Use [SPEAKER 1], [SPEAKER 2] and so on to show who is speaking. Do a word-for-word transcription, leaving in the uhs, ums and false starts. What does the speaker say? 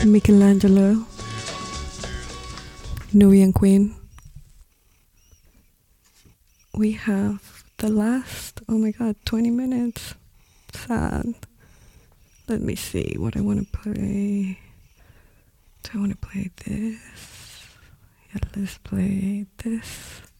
[SPEAKER 1] Michelangelo, Nubian Queen. We have the last, oh my god, twenty minutes. Sad. Let me see what I want to play. Do I want to play this? Yeah, let's play this.